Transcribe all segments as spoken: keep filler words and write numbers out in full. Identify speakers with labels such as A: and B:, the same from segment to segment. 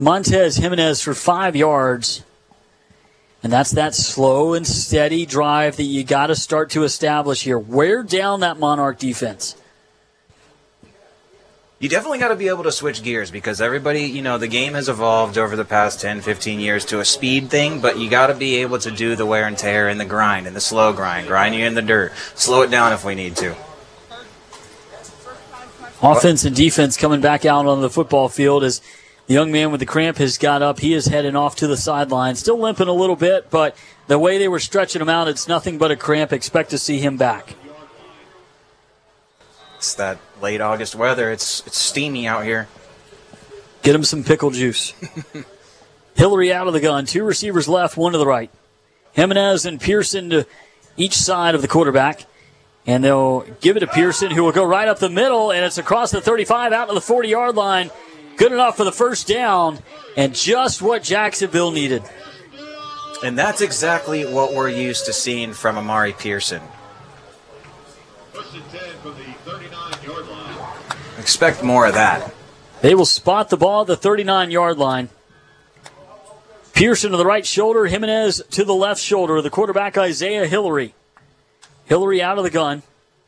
A: Montez Jimenez for five yards. And that's that slow and steady drive that you got to start to establish here. Wear down that Monarch defense.
B: You definitely got to be able to switch gears because everybody, you know, the game has evolved over the past ten, fifteen years to a speed thing, but you got to be able to do the wear and tear and the grind and the slow grind. Grind you in the dirt. Slow it down if we need to.
A: Offense and defense coming back out on the football field as the young man with the cramp has got up. He is heading off to the sideline. Still limping a little bit, but the way they were stretching him out, it's nothing but a cramp. Expect to see him back.
B: It's that late August weather. It's it's steamy out here.
A: Get him some pickle juice. Hillary out of the gun. Two receivers left, one to the right. Jimenez and Pearson to each side of the quarterback. And they'll give it to Pearson, who will go right up the middle, and it's across the thirty-five out to the forty-yard line. Good enough for the first down, and just what Jacksonville needed.
B: And that's exactly what we're used to seeing from Amari Pearson. Expect more of that.
A: They will spot the ball at the thirty-nine-yard line. Pearson to the right shoulder, Jimenez to the left shoulder. The quarterback, Isaiah Hillary. Hillary out of the gun.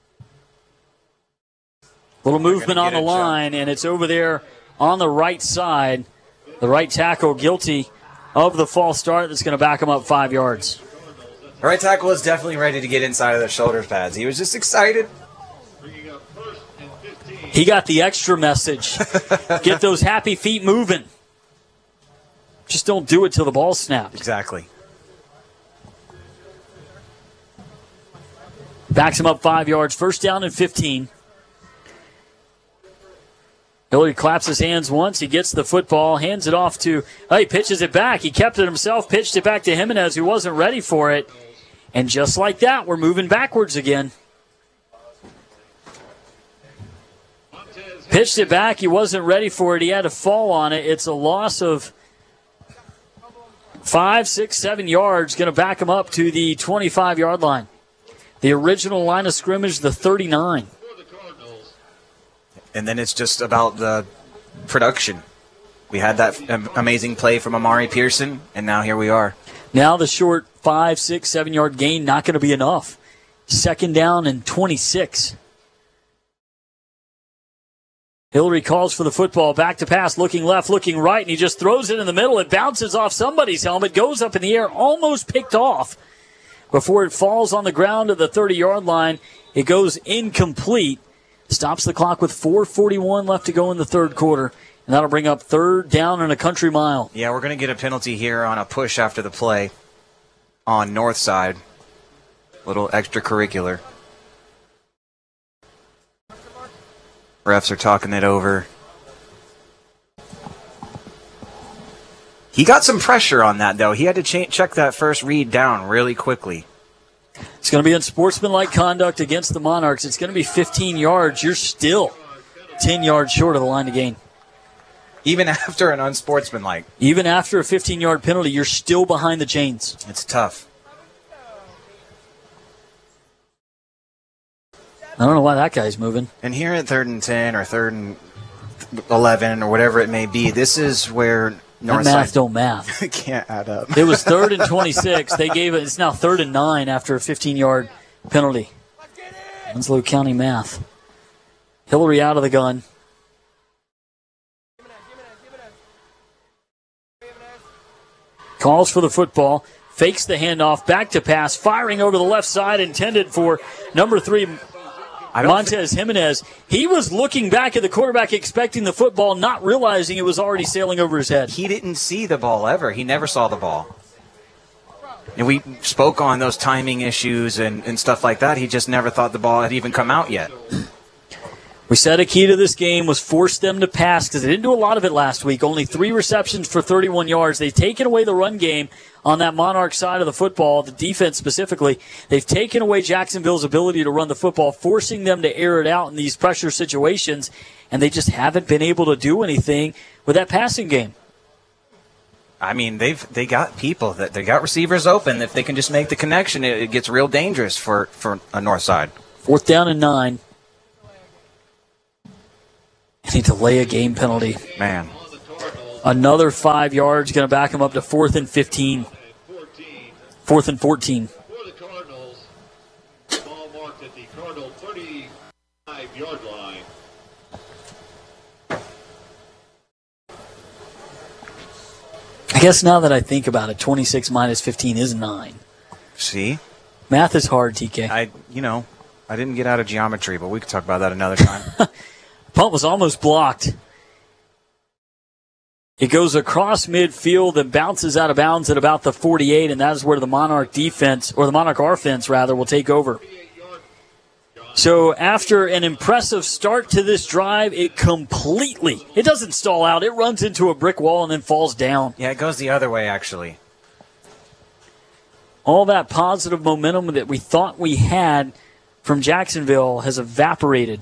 A: Little movement on the line, and it's over there on the right side. The right tackle guilty of the false start that's going to back him up five yards.
B: The right tackle is definitely ready to get inside of the shoulder pads. He was just excited.
A: He got the extra message. Get those happy feet moving. Just don't do it till the ball snaps.
B: Exactly.
A: Backs him up five yards. First down and fifteen. Hillary claps his hands once. He gets the football, hands it off to, oh, he pitches it back. He kept it himself, pitched it back to Jimenez, who wasn't ready for it. And just like that, we're moving backwards again. Pitched it back. He wasn't ready for it. He had to fall on it. It's a loss of five, six, seven yards. Going to back him up to the twenty-five-yard line. The original line of scrimmage, the thirty-nine.
B: And then it's just about the production. We had that amazing play from Amari Pearson, and now here we are.
A: Now the short five, six, seven-yard gain not going to be enough. Second down and twenty-six. Hillary calls for the football, back to pass, looking left, looking right, and he just throws it in the middle. It bounces off somebody's helmet, goes up in the air, almost picked off. Before it falls on the ground at the thirty-yard line, it goes incomplete. Stops the clock with four forty-one left to go in the third quarter, and that'll bring up third down and a country mile.
B: Yeah, we're going to get a penalty here on a push after the play on north side. Little extracurricular. Refs are talking it over. He got some pressure on that, though. He had to ch- check that first read down really quickly.
A: It's going to be unsportsmanlike conduct against the Monarchs. It's going to be fifteen yards. You're still ten yards short of the line to gain.
B: Even after an unsportsmanlike.
A: Even after a fifteen-yard penalty, you're still behind the chains.
B: It's tough.
A: I don't know why that guy's moving.
B: And here at third and ten or third and eleven or whatever it may be, this is where Northside
A: math don't math.
B: can't add up.
A: It was third and twenty-six. They gave it. It's now third and nine after a fifteen-yard penalty. Winslow County math. Hillary out of the gun. Calls for the football. Fakes the handoff. Back to pass. Firing over the left side. Intended for number three, Montez Jimenez. He was looking back at the quarterback, expecting the football, not realizing it was already sailing over his head.
B: He didn't see the ball ever. He never saw the ball. And we spoke on those timing issues and, and stuff like that. He just never thought the ball had even come out yet.
A: We said a key to this game was force them to pass because they didn't do a lot of it last week. Only three receptions for thirty-one yards. They've taken away the run game on that Monarch side of the football, the defense specifically. They've taken away Jacksonville's ability to run the football, forcing them to air it out in these pressure situations, and they just haven't been able to do anything with that passing game.
B: I mean, they've they got people that they got receivers open. If they can just make the connection, it, it gets real dangerous for for a north side.
A: Fourth down and nine. Any delay a game penalty.
B: Man.
A: Another five yards, going to back him up to fourth and fifteen. Fourth and fourteen.
C: For the Cardinals, ball marked at the Cardinal thirty-five-yard line.
A: I guess now that I think about it, twenty-six minus fifteen is nine.
B: See?
A: Math is hard, T K.
B: I, you know, I didn't get out of geometry, but we could talk about that another time.
A: Punt was almost blocked. It goes across midfield and bounces out of bounds at about the forty-eight, and that is where the Monarch defense, or the Monarch offense, rather, will take over. So after an impressive start to this drive, it completely, it doesn't stall out. It runs into a brick wall and then falls down.
B: Yeah, it goes the other way, actually.
A: All that positive momentum that we thought we had from Jacksonville has evaporated.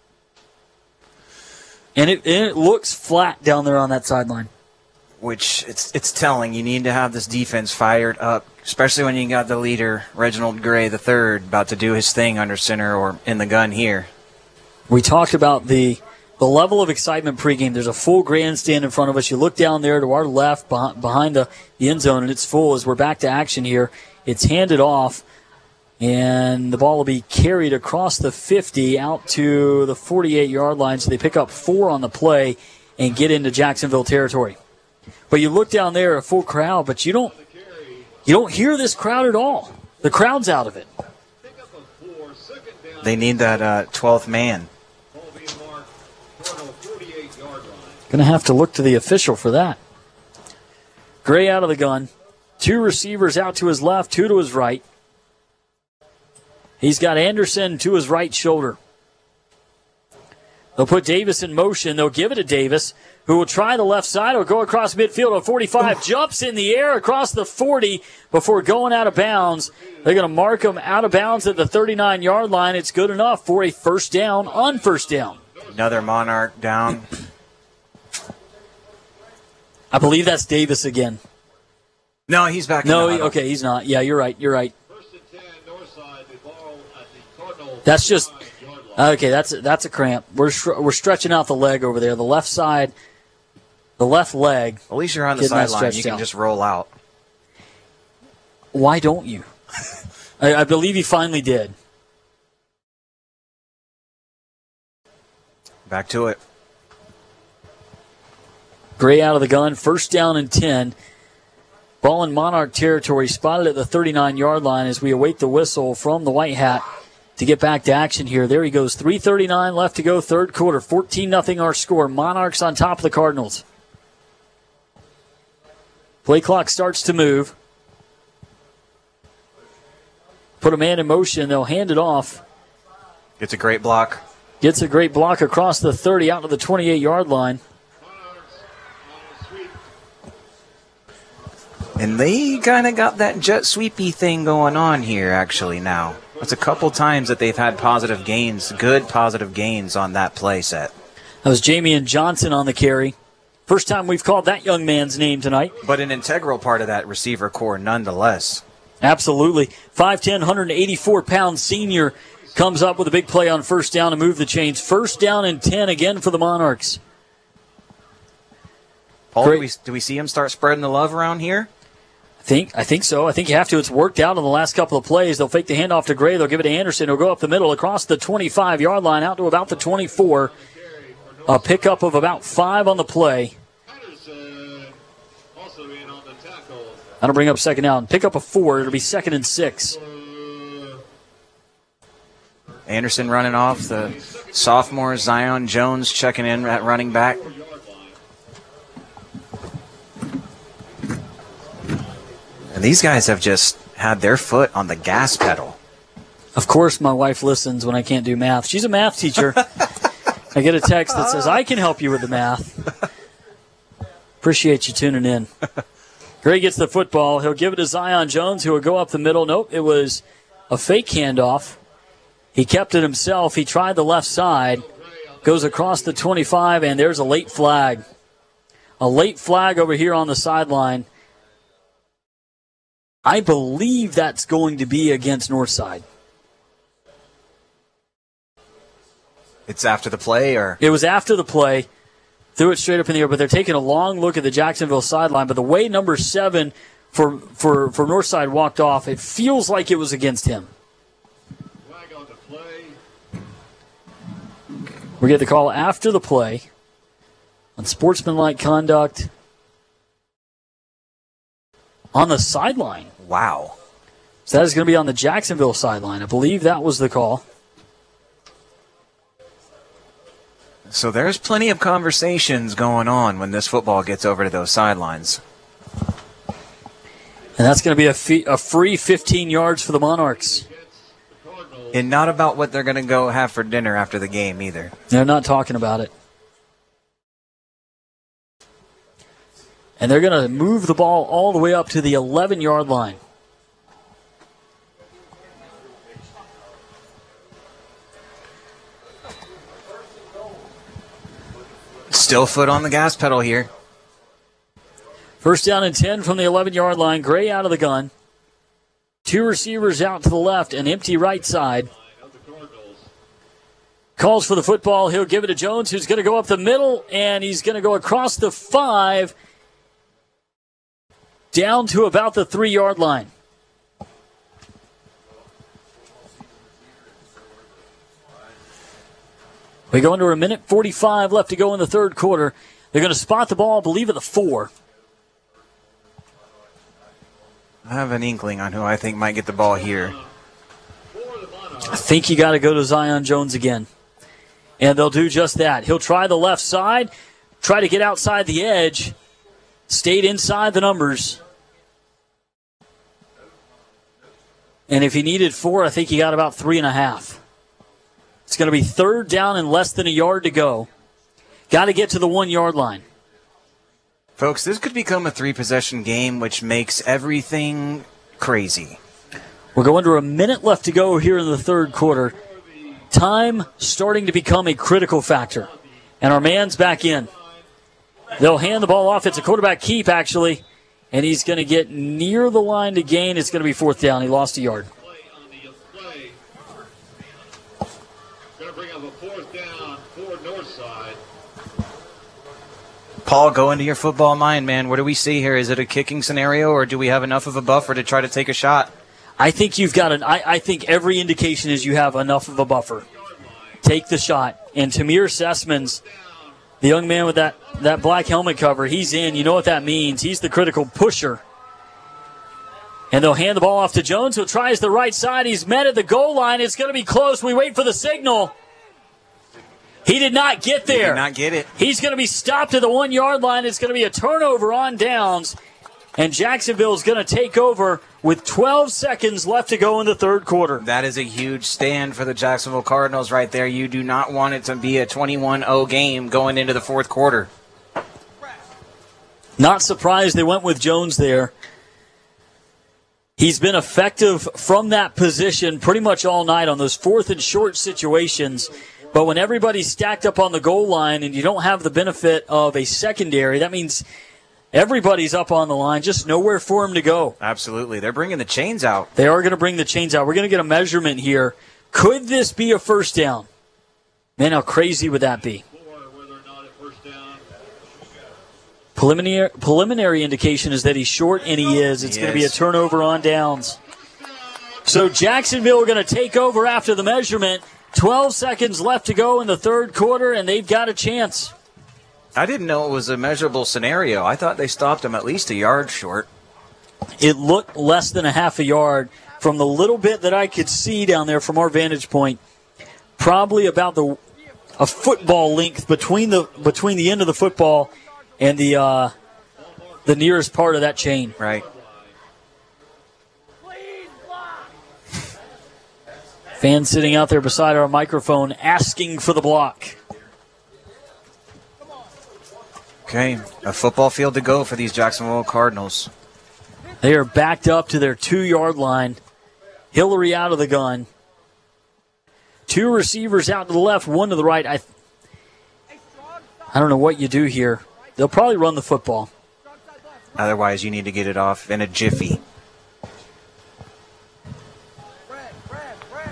A: And it, and it looks flat down there on that sideline.
B: Which, it's it's telling. You need to have this defense fired up, especially when you got the leader, Reginald Gray the third, about to do his thing under center or in the gun here.
A: We talked about the the level of excitement pregame. There's a full grandstand in front of us. You look down there to our left behind the, the end zone, and it's full as we're back to action here. It's handed off, and the ball will be carried across the fifty out to the forty-eight-yard line, so they pick up four on the play and get into Jacksonville territory. But you look down there, a full crowd, but you don't you don't hear this crowd at all. The crowd's out of it.
B: They need that uh, twelfth man.
A: Going to have to look to the official for that. Gray out of the gun. Two receivers out to his left, two to his right. He's got Anderson to his right shoulder. They'll put Davis in motion. They'll give it to Davis, who will try the left side. Will go across midfield at forty-five. Jumps in the air across the forty before going out of bounds. They're going to mark him out of bounds at the thirty-nine-yard line. It's good enough for a first down on first down.
B: Another Monarch down.
A: I believe that's Davis again.
B: No, he's back.
A: No,
B: in the
A: he, okay, he's not. Yeah, you're right. You're right.
C: First and ten, north side, the ball at the Cardinal.
A: That's just okay. That's a, that's a cramp. We're we're stretching out the leg over there. The left side, the left leg.
B: At least you're on the
A: getting that
B: sideline. You
A: stretched
B: can
A: out.
B: just roll out.
A: Why don't you? I, I believe he finally did.
B: Back to it.
A: Gray out of the gun. First down and ten. Ball in Monarch territory, spotted at the thirty-nine-yard line as we await the whistle from the White Hat to get back to action here. There he goes. three thirty-nine left to go, third quarter. fourteen nothing our score. Monarchs on top of the Cardinals. Play clock starts to move. Put a man in motion. They'll hand it off.
B: It's a great block.
A: Gets a great block across the thirty out to the twenty-eight-yard line.
B: And they kind of got that jet sweepy thing going on here, actually, now. It's a couple times that they've had positive gains, good positive gains on that play set.
A: That was Jamian Johnson on the carry. First time we've called that young man's name tonight.
B: But an integral part of that receiver core, nonetheless.
A: Absolutely. five ten, one eighty-four pound senior comes up with a big play on first down to move the chains. First down and ten again for the Monarchs.
B: Paul, do we, do we see him start spreading the love around here?
A: I think I think so. I think you have to. It's worked out on the last couple of plays. They'll fake the handoff to Gray. They'll give it to Anderson. He'll go up the middle across the twenty-five-yard line out to about the twenty-four. A pickup of about five on the play. That'll bring up second down. Pick up a four. It'll be second and six.
B: Anderson running off. The sophomore Zion Jones checking in at running back. And these guys have just had their foot on the gas pedal.
A: Of course, my wife listens when I can't do math. She's a math teacher. I get a text that says, I can help you with the math. Appreciate you tuning in. Gray gets the football. He'll give it to Zion Jones, who will go up the middle. Nope, it was a fake handoff. He kept it himself. He tried the left side. Goes across the twenty-five, and there's a late flag. A late flag over here on the sideline. I believe that's going to be against Northside.
B: It's after the play, or?
A: It was after the play. threw it straight up in the air, but they're taking a long look at the Jacksonville sideline. But the way number seven for, for, for Northside walked off, it feels like it was against him.
C: Flag on the play.
A: We get the call after the play on sportsmanlike conduct on the sideline.
B: Wow.
A: So that is going to be on the Jacksonville sideline. I believe that was the call.
B: So there's plenty of conversations going on when this football gets over to those sidelines.
A: And that's going to be a, fee- a free fifteen yards for the Monarchs.
B: And not about what they're going to go have for dinner after the game either.
A: They're not talking about it. And they're going to move the ball all the way up to the eleven-yard line.
B: Still foot on the gas pedal here.
A: First down and ten from the eleven-yard line. Gray out of the gun. Two receivers out to the left, an empty right side. Calls for the football. He'll give it to Jones, who's going to go up the middle, and he's going to go across the five down to about the three-yard line. We go into a minute forty-five left to go in the third quarter. They're going to spot the ball, I believe, at the four.
B: I have an inkling on who I think might get the ball here.
A: I think you got to go to Zion Jones again. And they'll do just that. He'll try the left side, try to get outside the edge, stayed inside the numbers. And if he needed four, I think he got about three and a half. It's going to be third down and less than a yard to go. Got to get to the one-yard line.
B: Folks, this could become a three-possession game, which makes everything crazy.
A: We're going to a minute left to go here in the third quarter. Time starting to become a critical factor. And our man's back in. They'll hand the ball off. It's a quarterback keep, actually. And he's going to get near the line to gain. It's going to be fourth down. He lost a yard.
C: Going to bring up a fourth down for Northside.
B: Paul, go into your football mind, man. What do we see here? Is it a kicking scenario, or do we have enough of a buffer to try to take a shot?
A: I think you've got an. I, I think every indication is you have enough of a buffer. Take the shot. And Tamir Sessmans, the young man with that, that black helmet cover, he's in. You know what that means. He's the critical pusher. And they'll hand the ball off to Jones, who tries the right side. He's met at the goal line. It's going to be close. We wait for the signal. He did not get there.
B: He did not get it.
A: He's going to be stopped at the one-yard line. It's going to be a turnover on downs. And Jacksonville is going to take over with twelve seconds left to go in the third quarter.
B: That is a huge stand for the Jacksonville Cardinals right there. You do not want it to be a twenty-one oh game going into the fourth quarter.
A: Not surprised they went with Jones there. He's been effective from that position pretty much all night on those fourth and short situations. But when everybody's stacked up on the goal line and you don't have the benefit of a secondary, that means everybody's up on the line, just nowhere for him to go.
B: Absolutely. They're bringing the chains out.
A: They are going to bring the chains out. We're going to get a measurement here. Could this be a first down? Man, how crazy would that be? Preliminary, preliminary indication is that he's short, and he is. It's going to be a turnover on downs. So Jacksonville are going to take over after the measurement. twelve seconds left to go in the third quarter, and they've got a chance.
B: I didn't know it was a measurable scenario. I thought they stopped him at least a yard short.
A: It looked less than a half a yard from the little bit that I could see down there from our vantage point. Probably about the a football length between the between the end of the football and the uh, the nearest part of that chain.
B: Right.
A: Fan sitting out there beside our microphone asking for the block.
B: Okay, a football field to go for these Jacksonville Cardinals.
A: They are backed up to their two-yard line. Hillary out of the gun. Two receivers out to the left, one to the right. I, I don't know what you do here. They'll probably run the football.
B: Otherwise, you need to get it off in a jiffy.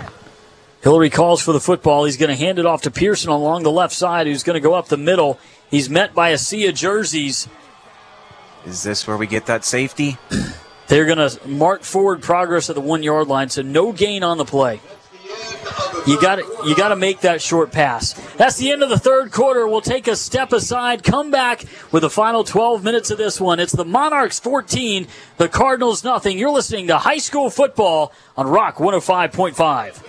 A: Hillary calls for the football. He's going to hand it off to Pearson along the left side, who's going to go up the middle. He's met by a sea of jerseys.
B: Is this where we get that safety?
A: They're going to mark forward progress at the one-yard line, so no gain on the play. You got to you got to make that short pass. That's the end of the third quarter. We'll take a step aside, come back with the final twelve minutes of this one. It's the Monarchs fourteen, the Cardinals nothing. You're listening to high school football on Rock one oh five point five.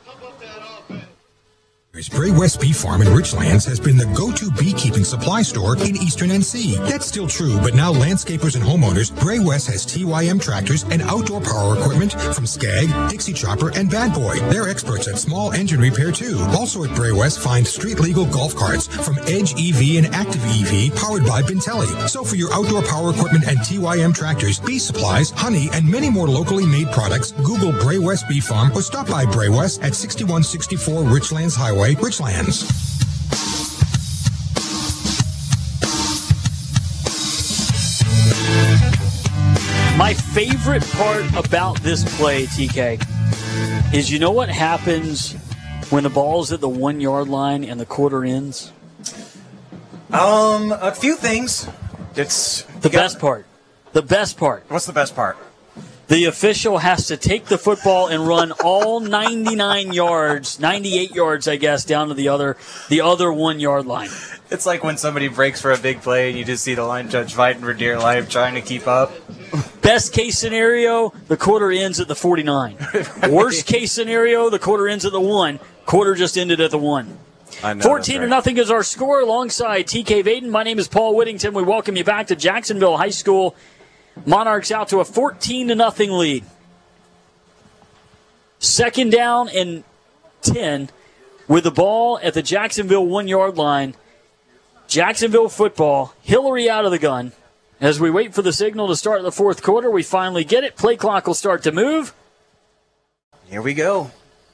D: Bray West Bee Farm in Richlands has been the go-to beekeeping supply store in Eastern N C. That's still true, but now landscapers and homeowners, Bray West has T Y M tractors and outdoor power equipment from Skag, Dixie Chopper, and Bad Boy. They're experts at small engine repair, too. Also at Bray West, find street-legal golf carts from Edge E V and Active E V, powered by Bintelli. So for your outdoor power equipment and T Y M tractors, bee supplies, honey, and many more locally made products, Google Bray West Bee Farm or stop by Bray West at sixty-one sixty-four Richlands Highway, Richlands.
A: My favorite part about this play, T K, is you know what happens when the ball's at the one-yard line and the quarter ends?
B: Um, a few things. It's
A: The best part. The best part.
B: What's the best part?
A: The official has to take the football and run all ninety-nine yards, ninety-eight yards, I guess, down to the other the other one-yard line.
B: It's like when somebody breaks for a big play and you just see the line judge fighting for dear life, trying to keep up.
A: Best case scenario, the quarter ends at the forty-nine. Right. Worst case scenario, the quarter ends at the one. Quarter just ended at the one.
B: I know,
A: fourteen
B: right.
A: to nothing is our score alongside T K Vaden. My name is Paul Whittington. We welcome you back to Jacksonville High School. Monarchs out to a fourteen to nothing lead. Second down and ten with the ball at the Jacksonville one-yard line. Jacksonville football. Hillary out of the gun. As we wait for the signal to start the fourth quarter, we finally get it. Play clock will start to move.
B: Here we go.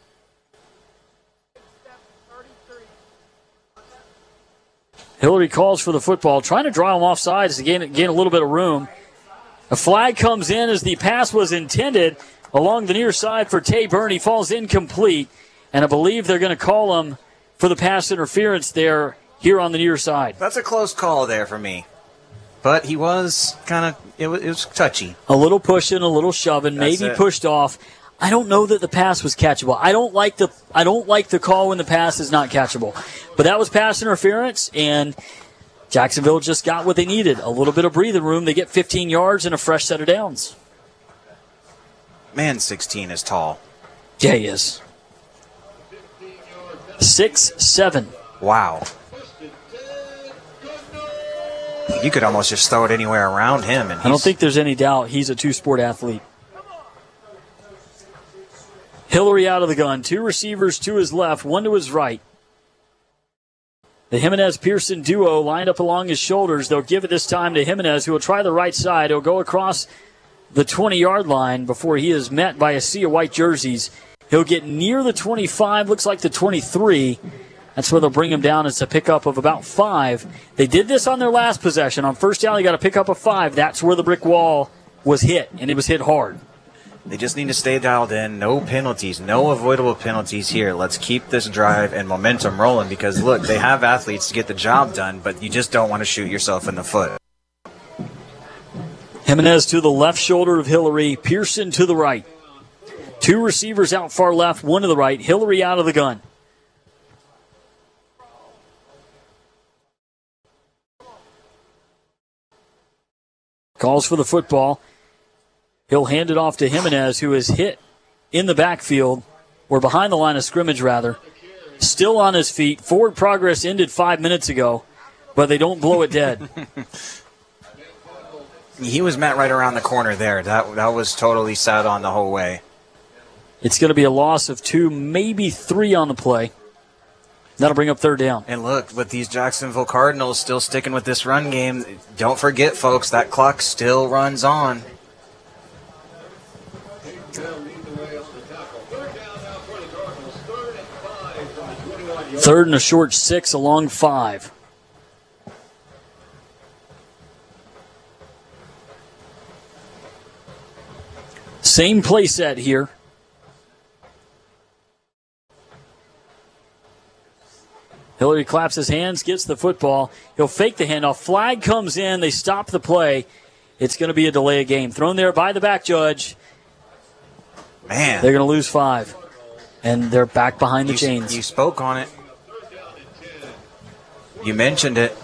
A: Hillary calls for the football, trying to draw him off sides to gain, gain a little bit of room. A flag comes in as the pass was intended along the near side for Tay Burney. Falls incomplete, and I believe they're going to call him for the pass interference there here on the near side.
B: That's a close call there for me. But he was kind of, it was, it was touchy.
A: A little pushing, a little shoving,
B: That's
A: maybe
B: it.
A: pushed off. I don't know that the pass was catchable. I don't like the I don't like the call when the pass is not catchable. But that was pass interference, and Jacksonville just got what they needed. A little bit of breathing room. They get fifteen yards and a fresh set of downs.
B: Man, sixteen is tall.
A: Yeah, he is. six seven.
B: Wow. You could almost just throw it anywhere around him. And
A: I don't think there's any doubt he's a two-sport athlete. Hillary out of the gun. Two receivers to his left, one to his right. The Jimenez-Pearson duo lined up along his shoulders. They'll give it this time to Jimenez, who will try the right side. He'll go across the twenty-yard line before he is met by a sea of white jerseys. He'll get near the twenty-five, looks like the twenty-three. That's where they'll bring him down. It's a pickup of about five. They did this on their last possession. On first down, they got a pickup of five. That's where the brick wall was hit, and it was hit hard.
B: They just need to stay dialed in. No penalties. No avoidable penalties here. Let's keep this drive and momentum rolling because, look, they have athletes to get the job done, but you just don't want to shoot yourself in the foot.
A: Jimenez to the left shoulder of Hillary. Pearson to the right. Two receivers out far left, one to the right. Hillary out of the gun. Calls for the football. He'll hand it off to Jimenez, who is hit in the backfield, or behind the line of scrimmage, rather. Still on his feet. Forward progress ended five minutes ago, but they don't blow it dead.
B: He was met right around the corner there. That, that was totally sat on the whole way.
A: It's going to be a loss of two, maybe three on the play. That'll bring up third down.
B: And look, with these Jacksonville Cardinals still sticking with this run game, don't forget, folks, that clock still runs on.
A: Third and a short six along five. Same play set here. Hillary claps his hands, gets the football. He'll fake the handoff. Flag comes in. They stop the play. It's going to be a delay of game. Thrown there by the back judge.
B: Man.
A: They're going to lose five. And they're back behind the
B: you,
A: chains.
B: You spoke on it. You mentioned it.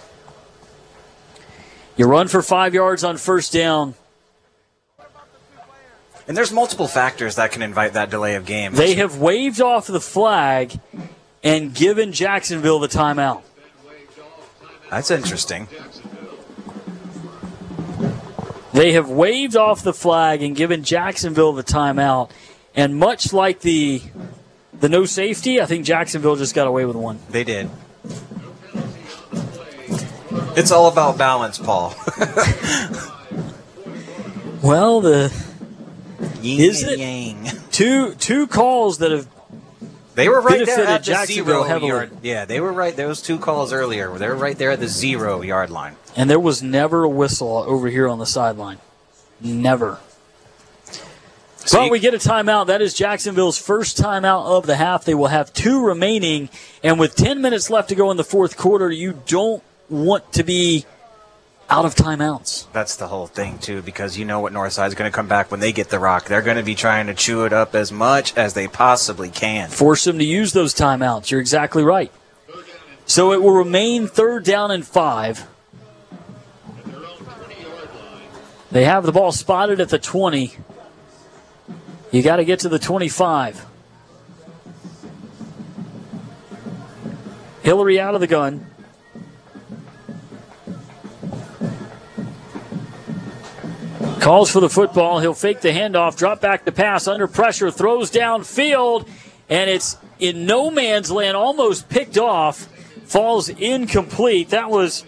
A: You run for five yards on first down.
B: And there's multiple factors that can invite that delay of game.
A: They have waved off the flag and given Jacksonville the timeout.
B: That's interesting.
A: They have waved off the flag and given Jacksonville the timeout. And much like the the no safety, I think Jacksonville just got away with one.
B: They did. It's all about balance, Paul.
A: Well, the
B: Yin
A: is
B: and
A: it
B: yang.
A: two two calls that have
B: They were right there
A: benefited
B: at the
A: Jacksonville
B: zero
A: heavily.
B: yard. Yeah, they were right. Those two calls earlier, they were right there at the zero yard line.
A: And there was never a whistle over here on the sideline. Never.
B: So
A: But
B: you-
A: we get a timeout. That is Jacksonville's first timeout of the half. They will have two remaining. And with ten minutes left to go in the fourth quarter, you don't want to be out of timeouts.
B: That's the whole thing, too, because you know what Northside's going to come back when they get the rock. They're going to be trying to chew it up as much as they possibly can.
A: Force them to use those timeouts. You're exactly right. So it will remain third down and five. They have the ball spotted at the twenty. You got to get to the twenty-five. Hillary out of the gun. Calls for the football. He'll fake the handoff, drop back the pass, under pressure, throws downfield, and it's in no man's land, almost picked off, falls incomplete. That was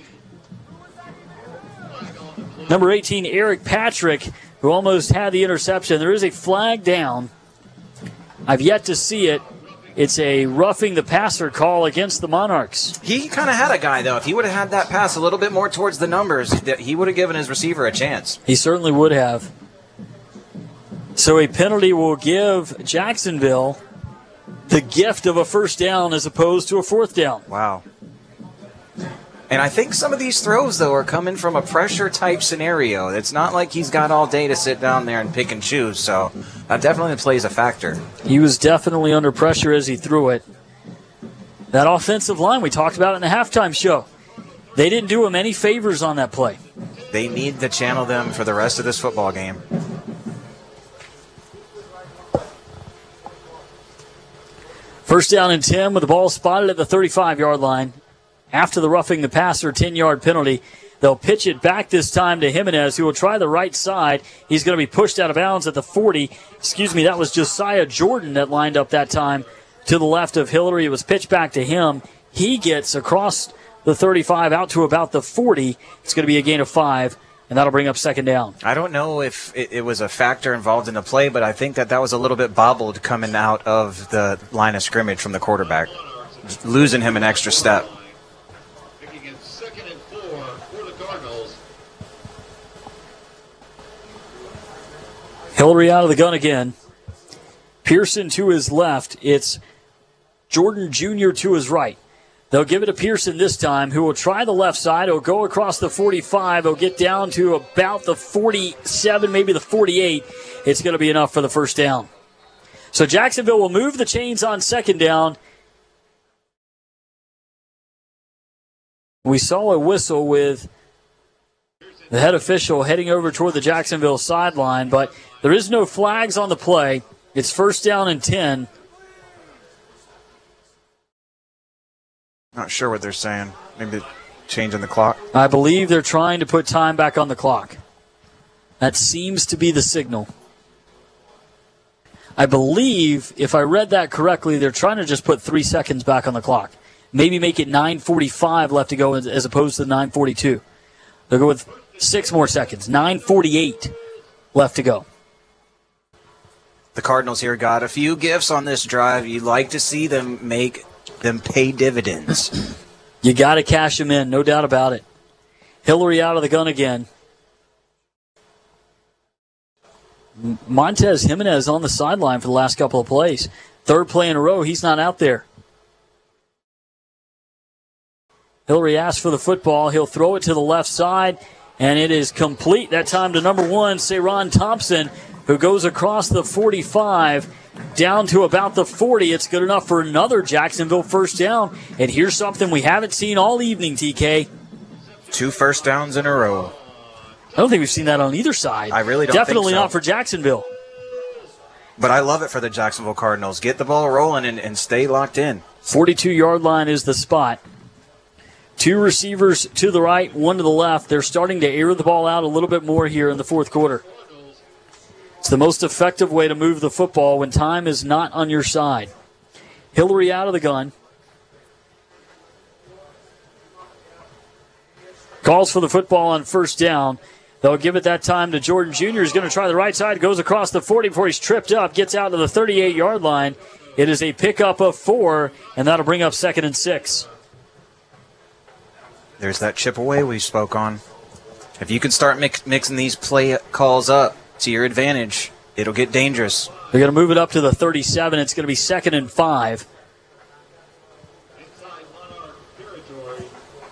A: number eighteen, Eric Patrick, who almost had the interception. There is a flag down. I've yet to see it. It's a roughing the passer call against the Monarchs.
B: He kind of had a guy, though. If he would have had that pass a little bit more towards the numbers, that he would have given his receiver a chance.
A: He certainly would have. So a penalty will give Jacksonville the gift of a first down as opposed to a fourth down.
B: Wow. And I think some of these throws, though, are coming from a pressure-type scenario. It's not like he's got all day to sit down there and pick and choose, so that definitely plays a factor.
A: He was definitely under pressure as he threw it. That offensive line we talked about in the halftime show, they didn't do him any favors on that play.
B: They need to channel them for the rest of this football game.
A: First down and ten with the ball spotted at the thirty-five-yard line. After the roughing the passer ten-yard penalty, they'll pitch it back this time to Jimenez, who will try the right side. He's going to be pushed out of bounds at the forty. Excuse me, that was Josiah Jordan that lined up that time to the left of Hillary. It was pitched back to him. He gets across the thirty-five out to about the forty. It's going to be a gain of five, and that'll bring up second down.
B: I don't know if it, it was a factor involved in the play, but I think that that was a little bit bobbled coming out of the line of scrimmage from the quarterback, losing him an extra step.
A: Hillary out of the gun again. Pearson to his left. It's Jordan Junior to his right. They'll give it to Pearson this time, who will try the left side. He'll go across the forty-five. He'll get down to about the forty-seven, maybe the forty-eight. It's going to be enough for the first down. So Jacksonville will move the chains on second down. We saw a whistle with the head official heading over toward the Jacksonville sideline, but there is no flags on the play. It's first down and ten.
B: Not sure what they're saying. Maybe changing the clock.
A: I believe they're trying to put time back on the clock. That seems to be the signal. I believe, if I read that correctly, they're trying to just put three seconds back on the clock. Maybe make it nine forty-five left to go as, as opposed to nine forty-two. They'll go with six more seconds. nine forty-eight left to go.
B: The Cardinals here got a few gifts on this drive. You'd like to see them make them pay dividends.
A: You got to cash them in, no doubt about it. Hillary out of the gun again. Montez Jimenez on the sideline for the last couple of plays. Third play in a row, he's not out there. Hillary asks for the football. He'll throw it to the left side, and it is complete. That time to number one, Sayron Thompson, who goes across the forty-five down to about the forty. It's good enough for another Jacksonville first down. And here's something we haven't seen all evening, T K.
B: Two first downs in a row.
A: I don't think we've seen that on either side.
B: I really don't
A: Definitely
B: think so.
A: not for Jacksonville.
B: But I love it for the Jacksonville Cardinals. Get the ball rolling and, and stay locked in.
A: forty-two-yard line is the spot. Two receivers to the right, one to the left. They're starting to air the ball out a little bit more here in the fourth quarter. It's the most effective way to move the football when time is not on your side. Hillary out of the gun. Calls for the football on first down. They'll give it that time to Jordan Junior He's going to try the right side. Goes across the forty before he's tripped up. Gets out to the thirty-eight-yard line. It is a pickup of four, and that'll bring up second and six.
B: There's that chip away we spoke on. If you can start mix, mixing these play calls up to your advantage, it'll get dangerous.
A: They're going to move it up to the thirty-seven. It's going to be second and five.
C: Inside Monarch territory.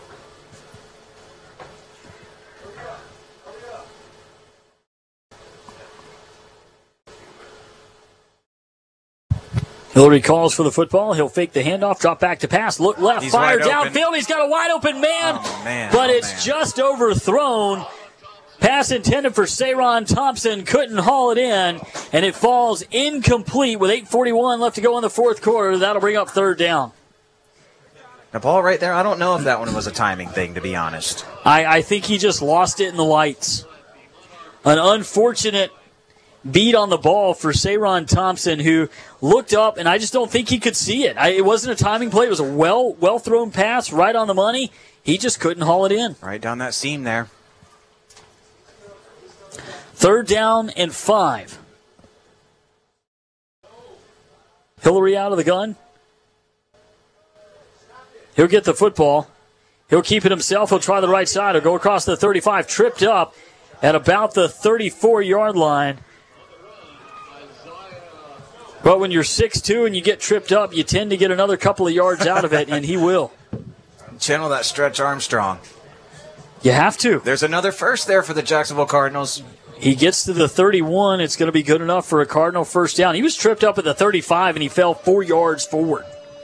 A: Hillary calls for the football. He'll fake the handoff, drop back to pass, look left,
B: He's
A: fire
B: wide open.
A: downfield. He's got a wide open man,
B: Oh, man.
A: but
B: Oh,
A: it's
B: man.
A: just overthrown. Pass intended for Sayron Thompson, couldn't haul it in, and it falls incomplete with eight forty-one left to go in the fourth quarter. That'll bring up third down.
B: The ball right there, I don't know if that one was a timing thing, to be honest.
A: I, I think he just lost it in the lights. An unfortunate beat on the ball for Sayron Thompson, who looked up, and I just don't think he could see it. I, it wasn't a timing play. It was a well, well-thrown pass right on the money. He just couldn't haul it in.
B: Right down that seam there.
A: Third down and five. Hillary out of the gun. He'll get the football. He'll keep it himself. He'll try the right side. He'll go across the thirty-five, tripped up at about the thirty-four-yard line. But when you're six two and you get tripped up, you tend to get another couple of yards out of it, and he will.
B: Channel that Stretch Armstrong.
A: You have to.
B: There's another first there for the Jacksonville Cardinals.
A: He gets to the thirty-one. It's going to be good enough for a Cardinal first down. He was tripped up at the thirty-five, and he fell four yards forward.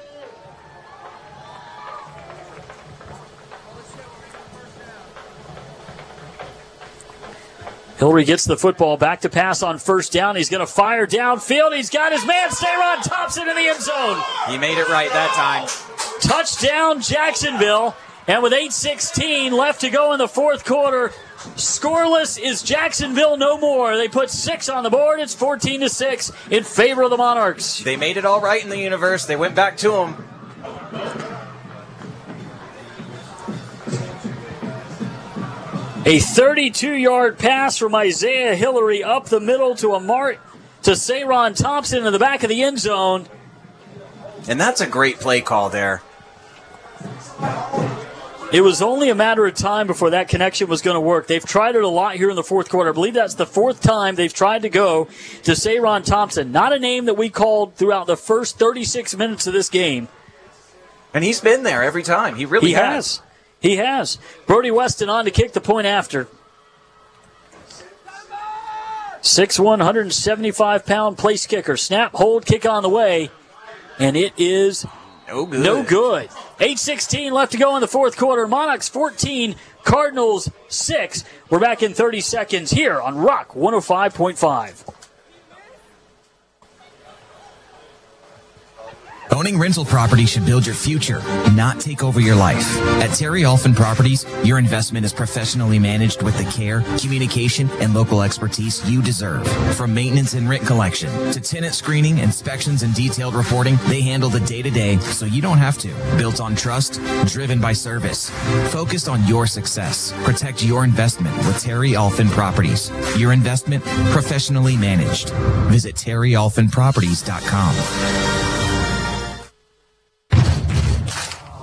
A: Hillary gets the football back to pass on first down. He's going to fire downfield. He's got his man, Sayron Thompson, in the end zone.
B: He made it right that time.
A: Touchdown, Jacksonville. And with eight sixteen left to go in the fourth quarter, scoreless is Jacksonville no more. They put six on the board. It's fourteen to six in favor of the Monarchs.
B: They made it all right in the universe. They went back to him.
A: A thirty-two-yard pass from Isaiah Hillary up the middle to a mark to Sayron Thompson in the back of the end zone.
B: And that's a great play call there.
A: It was only a matter of time before that connection was going to work. They've tried it a lot here in the fourth quarter. I believe that's the fourth time they've tried to go to Sayron Thompson. Not a name that we called throughout the first thirty-six minutes of this game.
B: And he's been there every time. He really
A: He
B: has.
A: has. He has. Brody Weston on to kick the point after. six one, one seventy-five pound place kicker. Snap, hold, kick on the way. And it is
B: No good.
A: no good. eight sixteen left to go in the fourth quarter. Monarchs fourteen, Cardinals six. We're back in thirty seconds here on Rock one oh five point five.
E: Owning rental property should build your future, not take over your life. At Terry Alphen Properties, your investment is professionally managed with the care, communication, and local expertise you deserve. From maintenance and rent collection to tenant screening, inspections, and detailed reporting, they handle the day-to-day so you don't have to. Built on trust, driven by service. Focused on your success. Protect your investment with Terry Alphen Properties. Your investment professionally managed. Visit terry alphen properties dot com.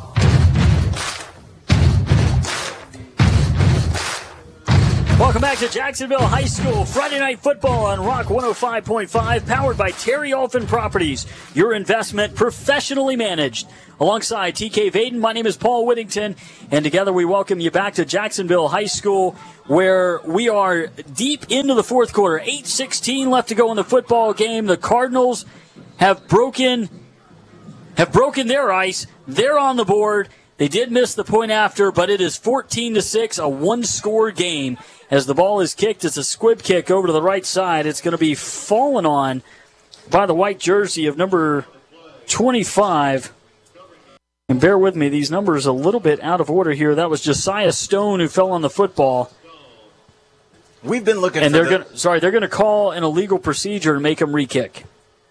A: Welcome back to Jacksonville High School Friday Night Football on Rock one oh five point five, powered by Terry Olfen Properties, your investment professionally managed. Alongside T K Vaden, my name is Paul Whittington, and together we welcome you back to Jacksonville High School, where we are deep into the fourth quarter. eight sixteen left to go in the football game. The Cardinals have broken, have broken their ice. They're on the board. They did miss the point after, but it is fourteen to six, a one-score game. As the ball is kicked, it's a squib kick over to the right side. It's going to be fallen on by the white jersey of number twenty-five. And bear with me, these numbers are a little bit out of order here. That was Josiah Stone who fell on the football.
B: We've been looking
A: and
B: for
A: they're
B: the...
A: going sorry, they're going to call an illegal procedure and make him re-kick.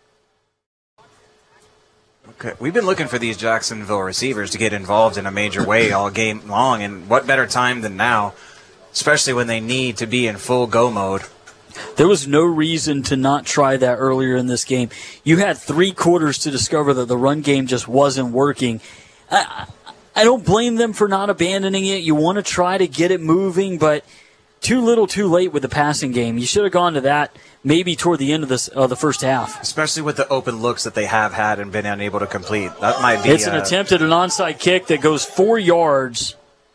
B: Okay. We've been looking for these Jacksonville receivers to get involved in a major way all game long, and what better time than now, especially when they need to be in full go mode.
A: There was no reason to not try that earlier in this game. You had three quarters to discover that the run game just wasn't working. I, I don't blame them for not abandoning it. You want to try to get it moving, but too little too late with the passing game. You should have gone to that maybe toward the end of this, uh, the first half.
B: Especially with the open looks that they have had and been unable to complete. That might be.
A: It's an
B: uh,
A: attempt at an onside kick that goes four yards.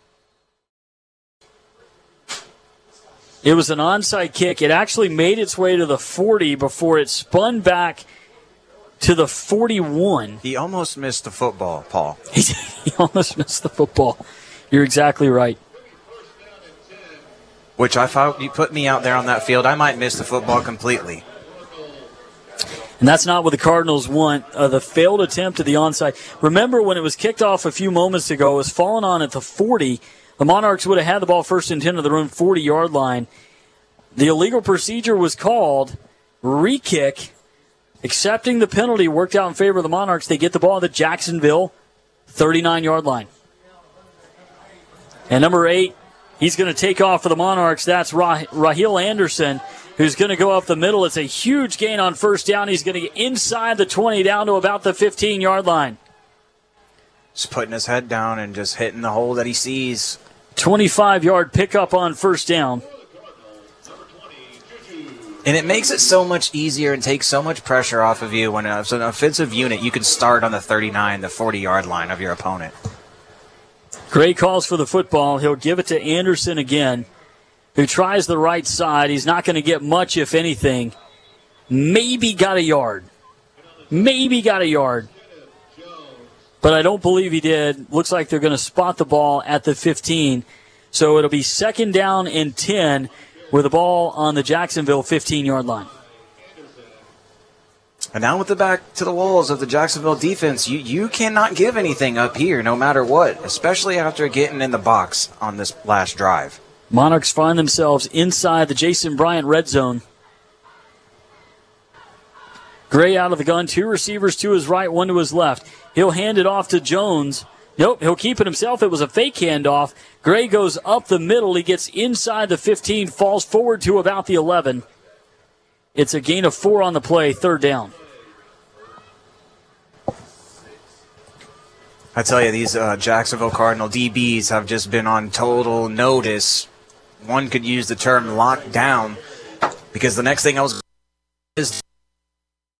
A: It was an onside kick. It actually made its way to the forty before it spun back to the forty-one.
B: He almost missed the football, Paul.
A: He almost missed the football. You're exactly right.
B: Which I thought you put me out there on that field, I might miss the football completely.
A: And that's not what the Cardinals want. Uh, the failed attempt at the onside. Remember when it was kicked off a few moments ago, it was fallen on at the forty. The Monarchs would have had the ball first and ten to their own forty-yard line. The illegal procedure was called. Re-kick. Accepting the penalty worked out in favor of the Monarchs. They get the ball at the Jacksonville thirty-nine-yard line. And number eight, he's going to take off for the Monarchs. That's Rah- Raheel Anderson, who's going to go up the middle. It's a huge gain on first down. He's going to get inside the twenty down to about the fifteen-yard line.
B: Just putting his head down and just hitting the hole that he sees.
A: twenty-five-yard pickup on first down.
B: And it makes it so much easier and takes so much pressure off of you when it's an offensive unit. You can start on the thirty-nine, the forty-yard line of your opponent.
A: Gray calls for the football. He'll give it to Anderson again, who tries the right side. He's not going to get much, if anything. Maybe got a yard. Maybe got a yard. But I don't believe he did. Looks like they're going to spot the ball at the fifteen. So it'll be second down and ten with the ball on the Jacksonville fifteen-yard line.
B: And now with the back to the walls of the Jacksonville defense, you, you cannot give anything up here no matter what, especially after getting in the box on this last drive.
A: Monarchs find themselves inside the Jason Bryant red zone. Gray out of the gun, two receivers to his right, one to his left. He'll hand it off to Jones. Nope, he'll keep it himself. It was a fake handoff. Gray goes up the middle. He gets inside the fifteen, falls forward to about the eleven. It's a gain of four on the play, third down.
B: I tell you, these uh, Jacksonville Cardinal D Bs have just been on total notice. One could use the term locked down, because the next thing I was